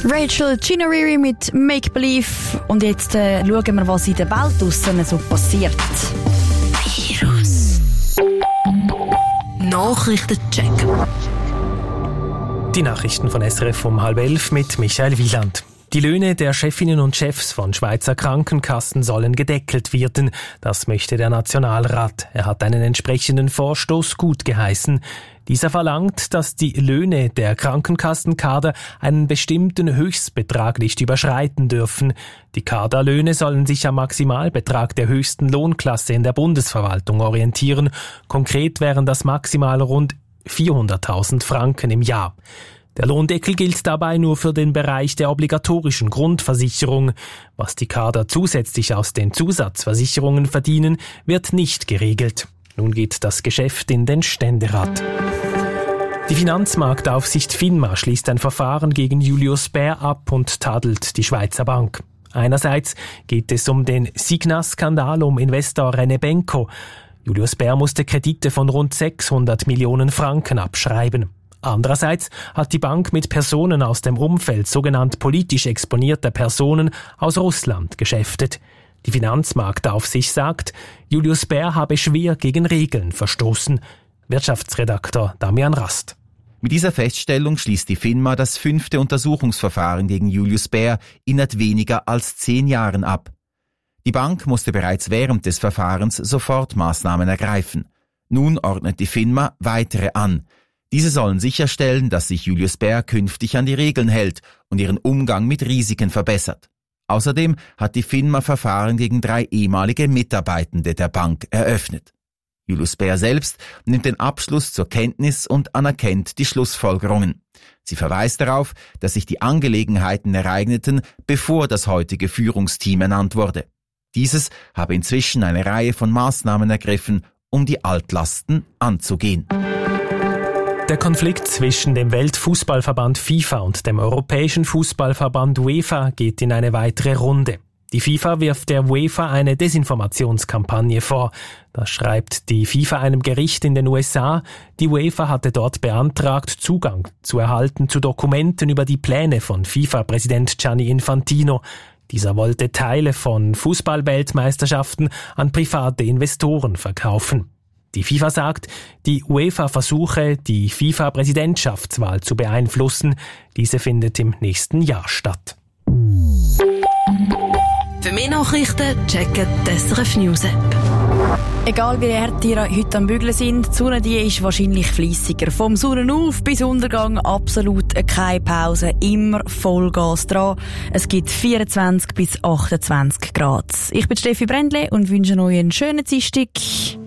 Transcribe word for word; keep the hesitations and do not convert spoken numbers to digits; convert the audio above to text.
Rachel Ginneriri mit Make Believe. Und jetzt äh, schauen wir, was in der Welt draussen so passiert. Virus. Nachrichtencheck. Die Nachrichten von S R F um halb elf mit Michael Wieland. Die Löhne der Chefinnen und Chefs von Schweizer Krankenkassen sollen gedeckelt werden. Das möchte der Nationalrat. Er hat einen entsprechenden Vorstoß gutgeheißen. Dieser verlangt, dass die Löhne der Krankenkassenkader einen bestimmten Höchstbetrag nicht überschreiten dürfen. Die Kaderlöhne sollen sich am Maximalbetrag der höchsten Lohnklasse in der Bundesverwaltung orientieren. Konkret wären das maximal rund vierhunderttausend Franken im Jahr. Der Lohndeckel gilt dabei nur für den Bereich der obligatorischen Grundversicherung. Was die Kader zusätzlich aus den Zusatzversicherungen verdienen, wird nicht geregelt. Nun geht das Geschäft in den Ständerat. Die Finanzmarktaufsicht FINMA schließt ein Verfahren gegen Julius Baer ab und tadelt die Schweizer Bank. Einerseits geht es um den Signa-Skandal um Investor René Benko. Julius Baer musste Kredite von rund sechshundert Millionen Franken abschreiben. Andererseits hat die Bank mit Personen aus dem Umfeld sogenannt politisch exponierter Personen aus Russland geschäftet. Die Finanzmarktaufsicht sagt, Julius Baer habe schwer gegen Regeln verstoßen. Wirtschaftsredaktor Damian Rast. Mit dieser Feststellung schließt die FINMA das fünfte Untersuchungsverfahren gegen Julius Baer innerhalb weniger als zehn Jahren ab. Die Bank musste bereits während des Verfahrens Sofortmaßnahmen ergreifen. Nun ordnet die FINMA weitere an. Diese sollen sicherstellen, dass sich Julius Baer künftig an die Regeln hält und ihren Umgang mit Risiken verbessert. Außerdem hat die FINMA Verfahren gegen drei ehemalige Mitarbeitende der Bank eröffnet. Julius Baer selbst nimmt den Abschluss zur Kenntnis und anerkennt die Schlussfolgerungen. Sie verweist darauf, dass sich die Angelegenheiten ereigneten, bevor das heutige Führungsteam ernannt wurde. Dieses habe inzwischen eine Reihe von Maßnahmen ergriffen, um die Altlasten anzugehen. Der Konflikt zwischen dem Weltfußballverband FIFA und dem Europäischen Fußballverband UEFA geht in eine weitere Runde. Die FIFA wirft der UEFA eine Desinformationskampagne vor. Das schreibt die FIFA einem Gericht in den U S A. Die UEFA hatte dort beantragt, Zugang zu erhalten zu Dokumenten über die Pläne von FIFA-Präsident Gianni Infantino. Dieser wollte Teile von Fußball-Weltmeisterschaften an private Investoren verkaufen. Die FIFA sagt, die UEFA versuche, die FIFA-Präsidentschaftswahl zu beeinflussen. Diese findet im nächsten Jahr statt. Für mehr Nachrichten checken die S R F News App. Egal wie hart ihr heute am Bügeln sind, die Sonne die ist wahrscheinlich fleissiger. Vom Sonnenauf bis Untergang absolut keine Pause, immer Vollgas dran. Es gibt vierundzwanzig bis achtundzwanzig Grad. Ich bin Steffi Brändle und wünsche euch einen schönen Dienstag.